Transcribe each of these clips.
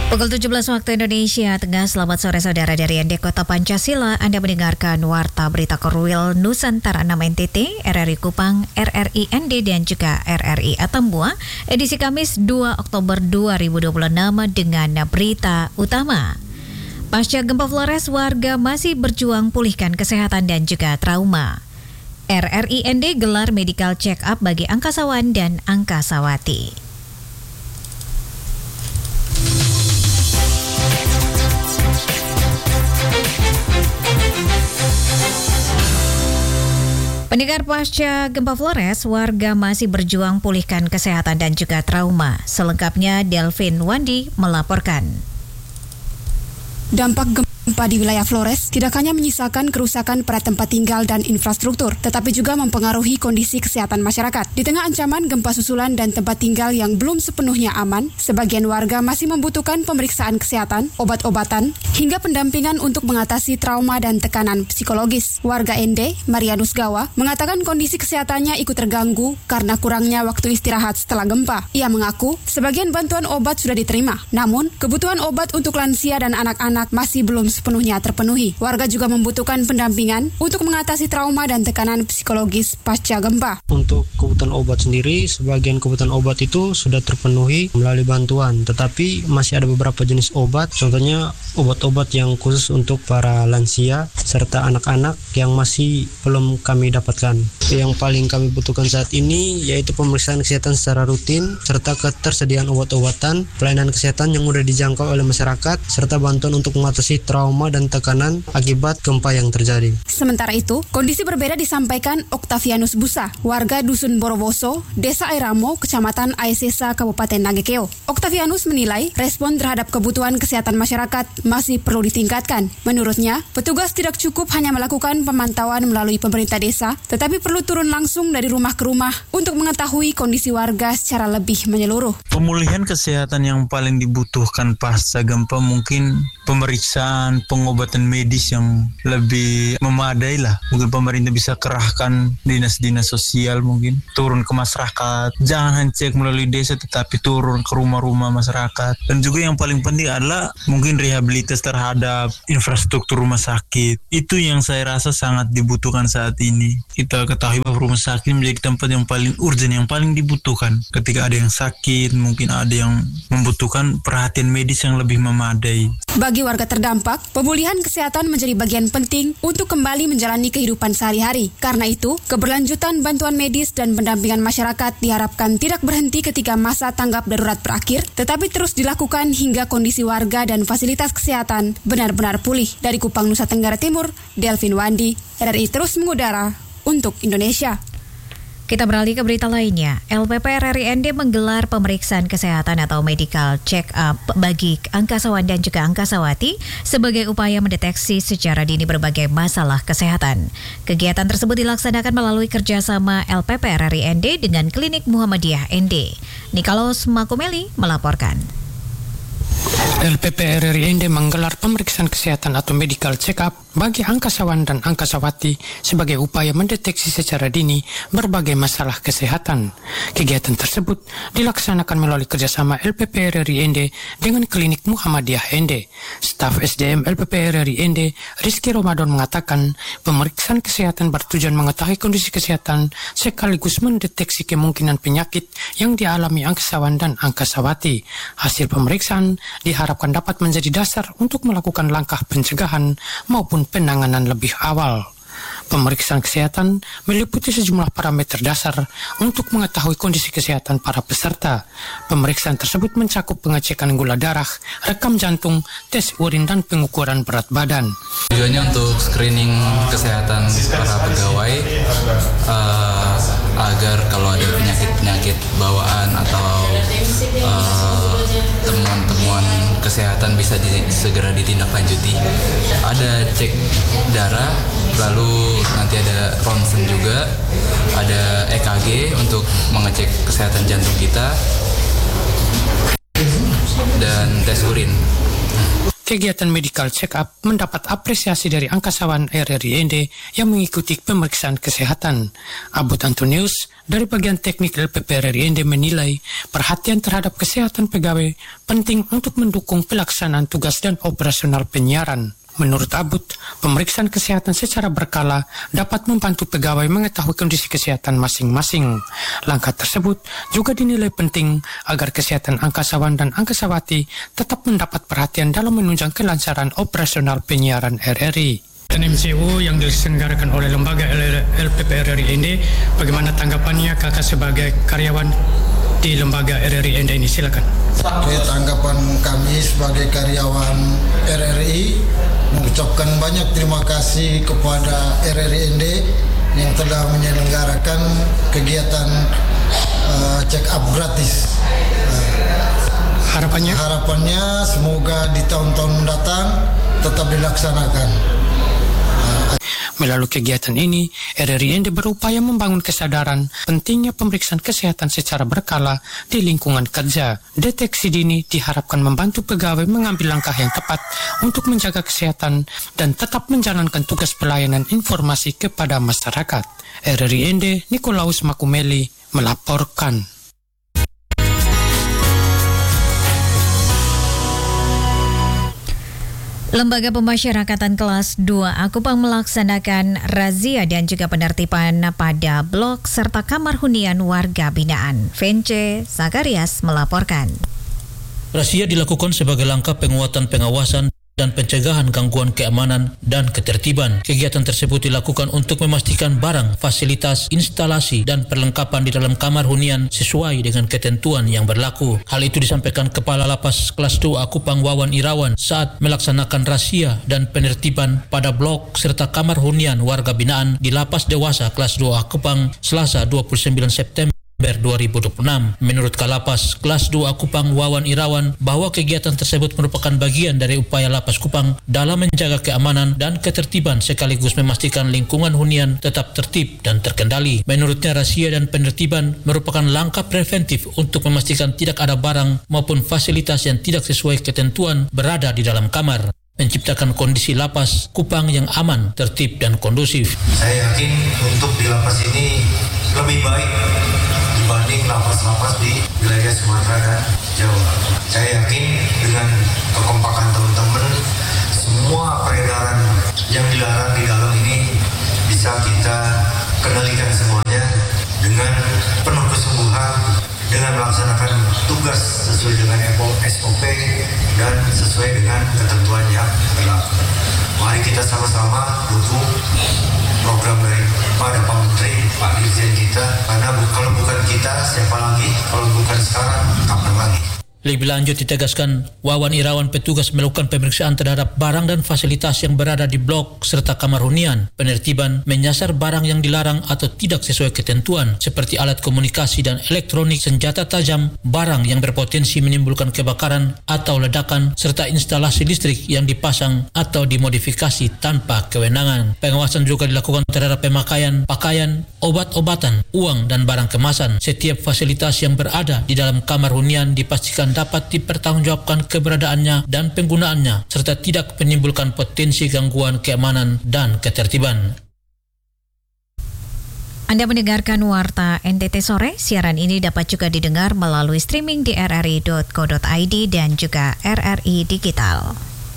Pukul 17 waktu Indonesia Tengah, selamat sore saudara dari ND Kota Pancasila. Anda mendengarkan Warta Berita Korwil Nusantara 6 NTT, RRI Kupang, RRI ND dan juga RRI Atambua, edisi Kamis 2 Oktober 2026 dengan berita utama. Pasca gempa Flores, warga masih berjuang pulihkan kesehatan dan juga trauma. RRI ND gelar medical check-up bagi angkasawan dan angkasawati. Pendengar, pasca gempa Flores, warga masih berjuang pulihkan kesehatan dan juga trauma. Selengkapnya Delvin Wandi melaporkan. Dampak gempa di wilayah Flores tidak hanya menyisakan kerusakan pada tempat tinggal dan infrastruktur, tetapi juga mempengaruhi kondisi kesehatan masyarakat. Di tengah ancaman gempa susulan dan tempat tinggal yang belum sepenuhnya aman, sebagian warga masih membutuhkan pemeriksaan kesehatan, obat-obatan, hingga pendampingan untuk mengatasi trauma dan tekanan psikologis. Warga ND, Marianus Gawa, mengatakan kondisi kesehatannya ikut terganggu karena kurangnya waktu istirahat setelah gempa. Ia mengaku sebagian bantuan obat sudah diterima, namun kebutuhan obat untuk lansia dan anak-anak masih belum sepenuhnya terpenuhi. Warga juga membutuhkan pendampingan untuk mengatasi trauma dan tekanan psikologis pasca gempa. Untuk kebutuhan obat sendiri, sebagian kebutuhan obat itu sudah terpenuhi melalui bantuan, tetapi masih ada beberapa jenis obat, contohnya obat-obat yang khusus untuk para lansia serta anak-anak yang masih belum kami dapatkan. Yang paling kami butuhkan saat ini yaitu pemeriksaan kesehatan secara rutin serta ketersediaan obat-obatan, pelayanan kesehatan yang mudah dijangkau oleh masyarakat, serta bantuan untuk mengatasi trauma dan tekanan akibat gempa yang terjadi. Sementara itu, kondisi berbeda disampaikan Octavianus Busa, warga Dusun Borowoso, Desa Airamo, Kecamatan Aesesa, Kabupaten Nagekeo. Octavianus menilai respon terhadap kebutuhan kesehatan masyarakat masih perlu ditingkatkan. Menurutnya, petugas tidak cukup hanya melakukan pemantauan melalui pemerintah desa, tetapi perlu turun langsung dari rumah ke rumah untuk mengetahui kondisi warga secara lebih menyeluruh. Pemulihan kesehatan yang paling dibutuhkan pasca gempa mungkin pemeriksaan, pengobatan medis yang lebih memadai lah. Mungkin pemerintah bisa kerahkan dinas-dinas sosial, mungkin turun ke masyarakat. Jangan hanya cek melalui desa, tetapi turun ke rumah-rumah masyarakat. Dan juga yang paling penting adalah mungkin rehabilitas terhadap infrastruktur rumah sakit. Itu yang saya rasa sangat dibutuhkan saat ini. Kita ketahui bahwa rumah sakit menjadi tempat yang paling urgent, yang paling dibutuhkan. Ketika ada yang sakit, mungkin ada yang membutuhkan perhatian medis yang lebih memadai. Bagi warga terdampak, pemulihan kesehatan menjadi bagian penting untuk kembali menjalani kehidupan sehari-hari. Karena itu, keberlanjutan bantuan medis dan pendampingan masyarakat diharapkan tidak berhenti ketika masa tanggap darurat berakhir, tetapi terus dilakukan hingga kondisi warga dan fasilitas kesehatan benar-benar pulih. Dari Kupang, Nusa Tenggara Timur, Delvin Wandi, RRI terus mengudara untuk Indonesia. Kita beralih ke berita lainnya. LPP RRI ND menggelar pemeriksaan kesehatan atau medical check-up bagi angkasawan dan juga angkasawati sebagai upaya mendeteksi secara dini berbagai masalah kesehatan. Kegiatan tersebut dilaksanakan melalui kerjasama LPP RRI ND dengan Klinik Muhammadiyah ND. Nikolaus Makumeli melaporkan. LPP RRI ND menggelar pemeriksaan kesehatan atau medical check-up bagi angkasawan dan angkasawati sebagai upaya mendeteksi secara dini berbagai masalah kesehatan. Kegiatan tersebut dilaksanakan melalui kerjasama LPP RRI ND dengan Klinik Muhammadiyah ND. Staf SDM LPP RRI ND, Rizky Ramadan, mengatakan pemeriksaan kesehatan bertujuan mengetahui kondisi kesehatan sekaligus mendeteksi kemungkinan penyakit yang dialami angkasawan dan angkasawati. Hasil pemeriksaan diharapkan dapat menjadi dasar untuk melakukan langkah pencegahan maupun penanganan lebih awal. Pemeriksaan kesehatan meliputi sejumlah parameter dasar untuk mengetahui kondisi kesehatan para peserta. Pemeriksaan tersebut mencakup pengecekan gula darah, rekam jantung, tes urin, dan pengukuran berat badan. Tujuannya untuk screening kesehatan para pegawai agar kalau ada penyakit-penyakit bawaan atau temuan-temuan kesehatan bisa segera ditindaklanjuti. Ada cek darah, lalu nanti ada ronsen juga, ada EKG untuk mengecek kesehatan jantung kita, dan tes urin. kegiatan medical check-up mendapat apresiasi dari angkasawan RRIND yang mengikuti pemeriksaan kesehatan. Abud Antonius dari bagian teknik LPP RRIND menilai perhatian terhadap kesehatan pegawai penting untuk mendukung pelaksanaan tugas dan operasional penyiaran. Menurut Abud, pemeriksaan kesehatan secara berkala dapat membantu pegawai mengetahui kondisi kesehatan masing-masing. Langkah tersebut juga dinilai penting agar kesehatan angkasawan dan angkasawati tetap mendapat perhatian dalam menunjang kelancaran operasional penyiaran RRI. Dan MCO yang diselenggarakan oleh lembaga LPP RRI, bagaimana tanggapannya kakak sebagai karyawan di lembaga RRI ini? Silakan. Tanggapan kami sebagai karyawan RRI mengucapkan banyak terima kasih kepada RRI yang telah menyelenggarakan kegiatan check up gratis. Harapannya semoga di tahun-tahun mendatang tetap dilaksanakan. Melalui kegiatan ini, RRIND berupaya membangun kesadaran pentingnya pemeriksaan kesehatan secara berkala di lingkungan kerja. Deteksi dini diharapkan membantu pegawai mengambil langkah yang tepat untuk menjaga kesehatan dan tetap menjalankan tugas pelayanan informasi kepada masyarakat. RRIND Nikolaus Makumeli melaporkan. Lembaga Pemasyarakatan Kelas 2 Akupang melaksanakan razia dan juga penertiban pada blok serta kamar hunian warga binaan. Vence Zakarias melaporkan. Razia dilakukan sebagai langkah penguatan pengawasan dan pencegahan gangguan keamanan dan ketertiban. Kegiatan tersebut dilakukan untuk memastikan barang, fasilitas, instalasi, dan perlengkapan di dalam kamar hunian sesuai dengan ketentuan yang berlaku. Hal itu disampaikan Kepala Lapas Kelas 2 Akupang Wawan Irawan saat melaksanakan razia dan penertiban pada blok serta kamar hunian warga binaan di Lapas Dewasa Kelas 2 Akupang Selasa 29 September 2026. Menurut Kalapas Kelas 2 Kupang Wawan Irawan bahwa kegiatan tersebut merupakan bagian dari upaya Lapas Kupang dalam menjaga keamanan dan ketertiban sekaligus memastikan lingkungan hunian tetap tertib dan terkendali. Menurutnya razia dan penertiban merupakan langkah preventif untuk memastikan tidak ada barang maupun fasilitas yang tidak sesuai ketentuan berada di dalam kamar, menciptakan kondisi Lapas Kupang yang aman, tertib dan kondusif. Saya yakin untuk di lapas ini lebih baik dibanding lapas-lapas di wilayah Sumatera dan Jawa. Saya yakin dengan kekompakan teman-teman, semua peredaran yang dilarang di dalam ini bisa kita kendalikan semuanya dengan penuh kesungguhan, dengan melaksanakan tugas sesuai dengan SOP dan sesuai dengan ketentuan yang berlaku. Mari kita sama-sama dukung program dari Pak Menteri, Pak Dirjen kita, karena kalau bukan kita, siapa lagi? Kalau bukan sekarang, kapan lagi? Lebih lanjut ditegaskan, Wawan Irawan petugas melakukan pemeriksaan terhadap barang dan fasilitas yang berada di blok serta kamar hunian. Penertiban menyasar barang yang dilarang atau tidak sesuai ketentuan, seperti alat komunikasi dan elektronik, senjata tajam, barang yang berpotensi menimbulkan kebakaran atau ledakan, serta instalasi listrik yang dipasang atau dimodifikasi tanpa kewenangan. Pengawasan juga dilakukan terhadap pemakaian, pakaian, obat-obatan, uang, dan barang kemasan. Setiap fasilitas yang berada di dalam kamar hunian dipastikan dapat dipertanggungjawabkan keberadaannya dan penggunaannya, serta tidak menimbulkan potensi gangguan keamanan dan ketertiban. Anda mendengarkan Warta NTT Sore. Siaran ini dapat juga didengar melalui streaming di rri.co.id dan juga RRI Digital.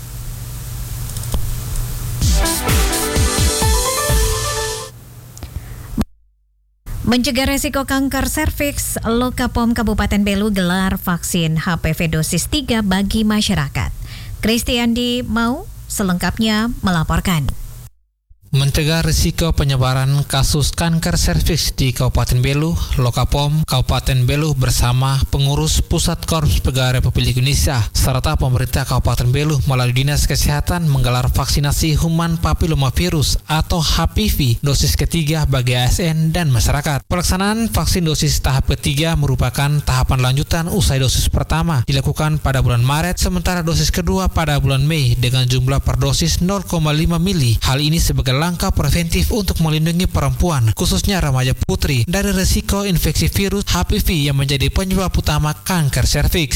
Mencegah resiko kanker serviks, Lokapom Kabupaten Belu gelar vaksin HPV dosis 3 bagi masyarakat. Kristiandi Mau selengkapnya melaporkan. Mencegah risiko penyebaran kasus kanker serviks di Kabupaten Belu, Lokapom Kabupaten Belu bersama pengurus Pusat Korps Pegawai Republik Indonesia serta pemerintah Kabupaten Belu melalui Dinas Kesehatan menggelar vaksinasi human papillomavirus atau HPV dosis ketiga bagi ASN dan masyarakat. Pelaksanaan vaksin dosis tahap ketiga merupakan tahapan lanjutan usai dosis pertama dilakukan pada bulan Maret, sementara dosis kedua pada bulan Mei dengan jumlah per dosis 0,5 mili. Hal ini sebagai langkah preventif untuk melindungi perempuan, khususnya remaja putri, dari risiko infeksi virus HPV yang menjadi penyebab utama kanker serviks.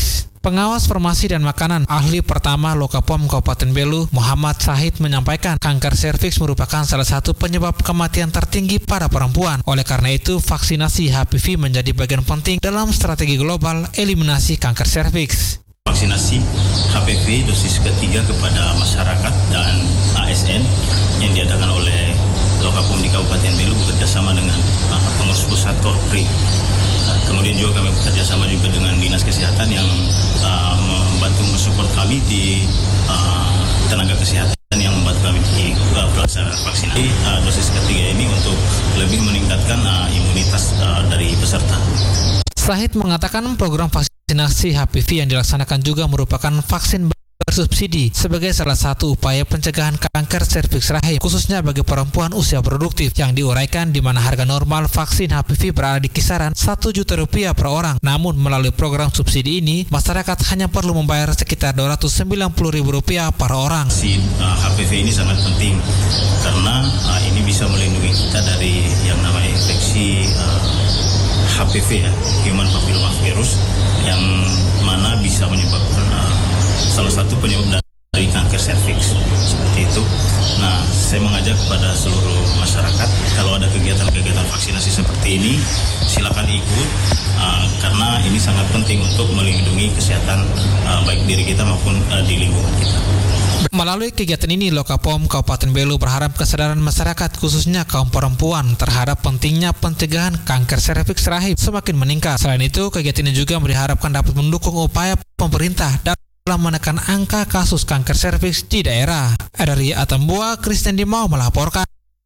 Pengawas Farmasi dan Makanan, ahli pertama Lokapom Kabupaten Belu, Muhammad Syahid menyampaikan kanker serviks merupakan salah satu penyebab kematian tertinggi pada perempuan. Oleh karena itu, vaksinasi HPV menjadi bagian penting dalam strategi global eliminasi kanker serviks. Vaksinasi HPV dosis ketiga kepada masyarakat dan ASN yang diadakan oleh Lokapom di Kabupaten Belu bekerjasama dengan pengurus pusat Korpri. Kemudian juga kami bekerjasama juga dengan Dinas Kesehatan yang membantu mensupport kami di tenaga kesehatan yang membantu kami di pelaksanaan vaksinasi dosis ketiga ini untuk lebih meningkatkan imunitas dari peserta. Syahid mengatakan program vaksinasi HPV yang dilaksanakan juga merupakan vaksin bersubsidi sebagai salah satu upaya pencegahan kanker serviks rahim, khususnya bagi perempuan usia produktif, yang diuraikan di mana harga normal vaksin HPV berada di kisaran Rp1 juta per orang. Namun melalui program subsidi ini, masyarakat hanya perlu membayar sekitar Rp290.000 per orang. Vaksin HPV ini sangat penting karena ini bisa melindungi kita dari yang namanya infeksi HPV ya, Human Papilloma Virus, yang mana bisa menyebabkan salah satu penyebab dari kanker serviks seperti itu. Nah, saya mengajak kepada seluruh masyarakat kalau ada kegiatan-kegiatan vaksinasi seperti ini, silakan ikut karena ini sangat penting untuk melindungi kesehatan baik diri kita maupun di lingkungan kita. Melalui kegiatan ini, Lokapom Kabupaten Belu berharap kesadaran masyarakat khususnya kaum perempuan terhadap pentingnya pencegahan kanker serviks rahim semakin meningkat. Selain itu, kegiatan ini juga diharapkan dapat mendukung upaya pemerintah dalam menekan angka kasus kanker serviks di daerah. RRI Atambua, Kristen Dimau melaporkan.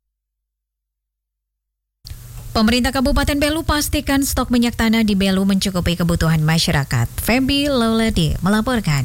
Pemerintah Kabupaten Belu pastikan stok minyak tanah di Belu mencukupi kebutuhan masyarakat. Feby Lauladi melaporkan.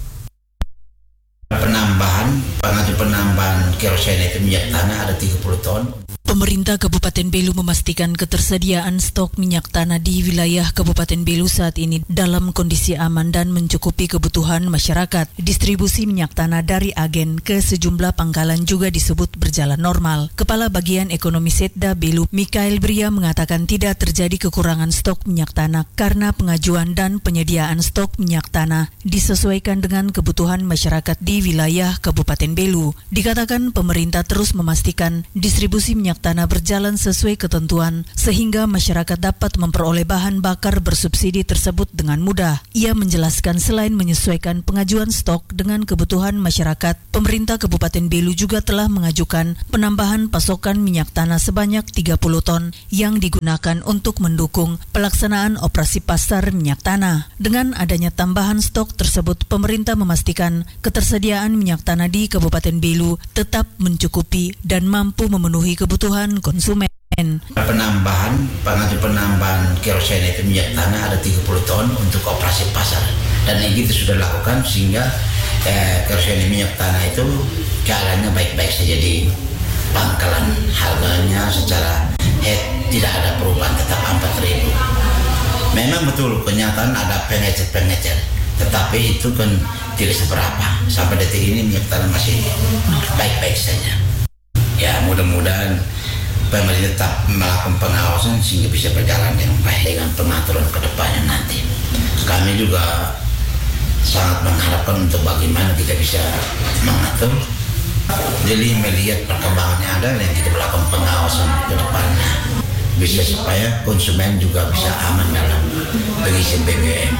Penambahan kerosen itu minyak tanah ada 30 ton. Pemerintah Kabupaten Belu memastikan ketersediaan stok minyak tanah di wilayah Kabupaten Belu saat ini dalam kondisi aman dan mencukupi kebutuhan masyarakat. Distribusi minyak tanah dari agen ke sejumlah pangkalan juga disebut berjalan normal. Kepala Bagian Ekonomi Setda Belu, Mikael Bria, mengatakan tidak terjadi kekurangan stok minyak tanah karena pengajuan dan penyediaan stok minyak tanah disesuaikan dengan kebutuhan masyarakat di wilayah Kabupaten Belu. Dikatakan pemerintah terus memastikan distribusi minyak tanah berjalan sesuai ketentuan sehingga masyarakat dapat memperoleh bahan bakar bersubsidi tersebut dengan mudah. Ia menjelaskan selain menyesuaikan pengajuan stok dengan kebutuhan masyarakat, pemerintah Kabupaten Belu juga telah mengajukan penambahan pasokan minyak tanah sebanyak 30 ton yang digunakan untuk mendukung pelaksanaan operasi pasar minyak tanah. Dengan adanya tambahan stok tersebut, pemerintah memastikan ketersediaan minyak tanah di Kabupaten Belu tetap mencukupi dan mampu memenuhi kebutuhan konsumen. Penambahan kerosen itu minyak tanah ada 30 ton untuk operasi pasar, dan ini kita sudah lakukan sehingga kerosen minyak tanah itu keadaannya baik-baik saja di pangkalan. Harganya secara head tidak ada perubahan, tetap 4.000. Memang betul kenyataan ada pengecer, tetapi itu kan tidak seberapa. Sampai detik ini minyak tanah masih baik-baik saja. Ya, mudah-mudahan pemerintah tetap melakukan pengawasan sehingga bisa berjalan dengan baik dengan pengaturan ke depannya nanti. Kami juga sangat mengharapkan untuk bagaimana kita bisa mengatur. Jadi melihat perkembangannya ada dan kita melakukan pengawasan ke depannya. Bisa supaya konsumen juga bisa aman dalam pengisian BBM.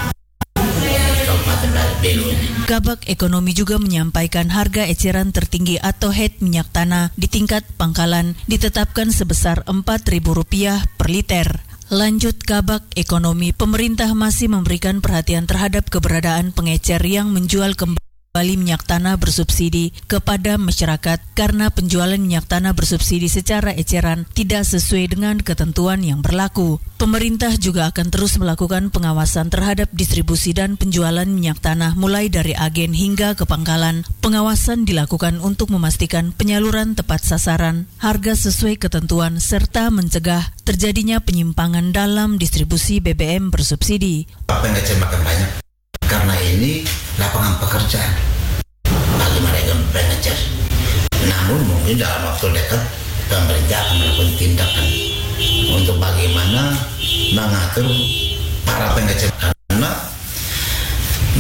Kabag Ekonomi juga menyampaikan harga eceran tertinggi atau head minyak tanah di tingkat pangkalan ditetapkan sebesar Rp4.000 per liter. Lanjut Kabag Ekonomi, pemerintah masih memberikan perhatian terhadap keberadaan pengecer yang menjual kembali minyak tanah bersubsidi kepada masyarakat karena penjualan minyak tanah bersubsidi secara eceran tidak sesuai dengan ketentuan yang berlaku. Pemerintah juga akan terus melakukan pengawasan terhadap distribusi dan penjualan minyak tanah mulai dari agen hingga ke pangkalan. Pengawasan dilakukan untuk memastikan penyaluran tepat sasaran, harga sesuai ketentuan, serta mencegah terjadinya penyimpangan dalam distribusi BBM bersubsidi. Apa yang makan banyak? Karena ini lapangan pekerjaan bagi mereka pengecer. Namun mungkin dalam waktu dekat pemerintah akan melakukan tindakan untuk bagaimana mengatur para pengecer, karena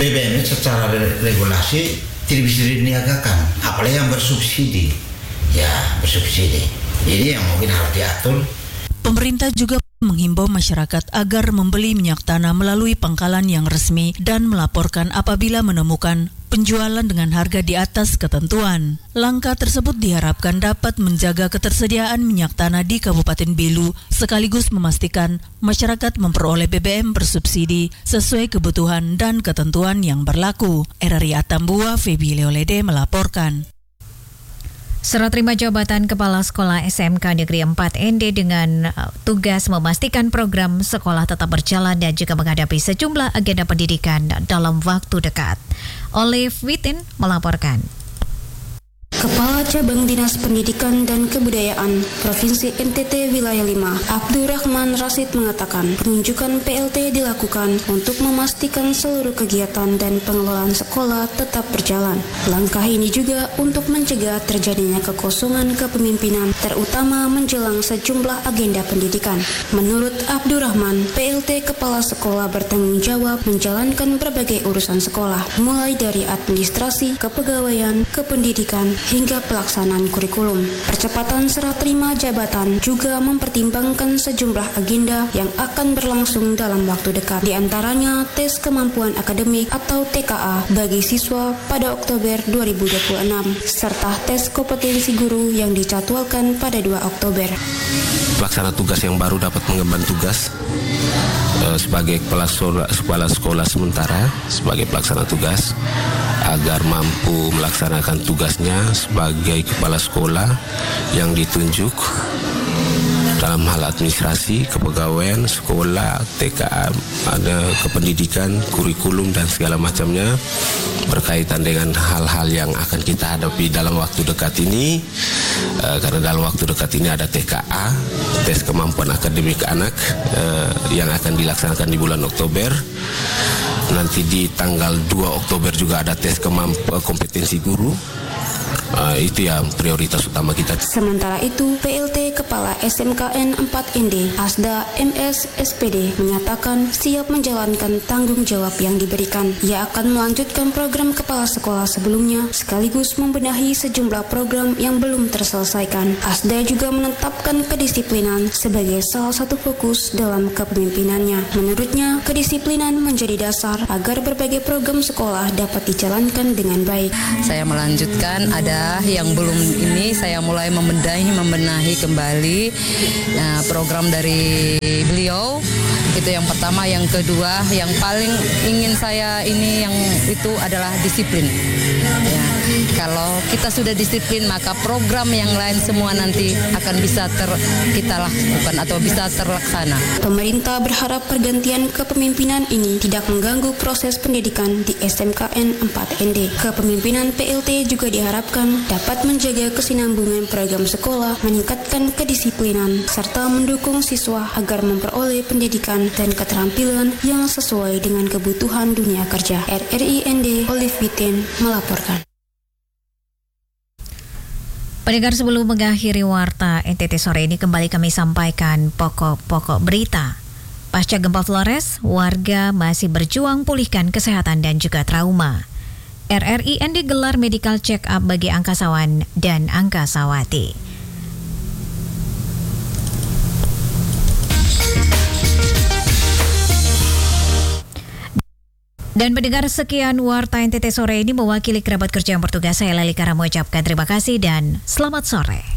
BBM secara regulasi tidak bisa diniagakan, apalagi yang bersubsidi. Ya, bersubsidi. Jadi yang mungkin harus diatur. Pemerintah juga menghimbau masyarakat agar membeli minyak tanah melalui pangkalan yang resmi dan melaporkan apabila menemukan penjualan dengan harga di atas ketentuan. Langkah tersebut diharapkan dapat menjaga ketersediaan minyak tanah di Kabupaten Belu sekaligus memastikan masyarakat memperoleh BBM bersubsidi sesuai kebutuhan dan ketentuan yang berlaku. RRI Atambua, Febi Leolede melaporkan. Serah terima jabatan Kepala Sekolah SMK Negeri 4 ND dengan tugas memastikan program sekolah tetap berjalan dan juga menghadapi sejumlah agenda pendidikan dalam waktu dekat. Olive Witin melaporkan. Kepala Cabang Dinas Pendidikan dan Kebudayaan Provinsi NTT Wilayah 5, Abdurrahman Rasid mengatakan penunjukan PLT dilakukan untuk memastikan seluruh kegiatan dan pengelolaan sekolah tetap berjalan. Langkah ini juga untuk mencegah terjadinya kekosongan kepemimpinan, terutama menjelang sejumlah agenda pendidikan. Menurut Abdurrahman, PLT Kepala Sekolah bertanggung jawab menjalankan berbagai urusan sekolah, mulai dari administrasi, kepegawaian, kependidikan, hingga pelaksanaan kurikulum. Percepatan serah terima jabatan juga mempertimbangkan sejumlah agenda yang akan berlangsung dalam waktu dekat. Di antaranya tes kemampuan akademik atau TKA bagi siswa pada Oktober 2026, serta tes kompetensi guru yang dijadwalkan pada 2 Oktober. Pelaksana tugas yang baru dapat mengemban tugas sebagai kepala sekolah sementara sebagai pelaksana tugas agar mampu melaksanakan tugasnya sebagai kepala sekolah yang ditunjuk dalam hal administrasi, kepegawaian, sekolah, TKA, ada kependidikan, kurikulum dan segala macamnya berkaitan dengan hal-hal yang akan kita hadapi dalam waktu dekat ini. Karena dalam waktu dekat ini ada TKA, tes kemampuan akademik anak yang akan dilaksanakan di bulan Oktober. Nanti di tanggal 2 Oktober juga ada tes kemampuan kompetensi guru. Itu yang prioritas utama kita. Sementara itu, PLT Kepala SMKN 4 ND Asda MS SPD menyatakan siap menjalankan tanggung jawab yang diberikan. Ia akan melanjutkan program kepala sekolah sebelumnya sekaligus membenahi sejumlah program yang belum terselesaikan. Asda juga menetapkan kedisiplinan sebagai salah satu fokus dalam kepemimpinannya. Menurutnya, kedisiplinan menjadi dasar agar berbagai program sekolah dapat dijalankan dengan baik. Saya melanjutkan ada yang belum ini, saya mulai membenahi kembali program dari beliau. Itu yang pertama. Yang kedua, yang paling ingin saya ini yang itu adalah disiplin. Ya, kalau kita sudah disiplin, maka program yang lain semua nanti akan bisa kita lakukan atau bisa terlaksana. Pemerintah berharap pergantian kepemimpinan ini tidak mengganggu proses pendidikan di SMKN 4 ND. Kepemimpinan PLT juga diharapkan dapat menjaga kesinambungan program sekolah, meningkatkan kedisiplinan, serta mendukung siswa agar memperoleh pendidikan dan keterampilan yang sesuai dengan kebutuhan dunia kerja. RRI ND Olive Witin melaporkan. Pendengar, sebelum mengakhiri warta NTT sore ini, kembali kami sampaikan pokok-pokok berita. Pasca gempa Flores, warga masih berjuang pulihkan kesehatan dan juga trauma. RRI ND gelar medical check up bagi angkasawan dan angkasawati. Dan pendengar, sekian warta NTT sore ini, mewakili kerabat kerja yang bertugas, saya Leli Kara mengucapkan terima kasih dan selamat sore.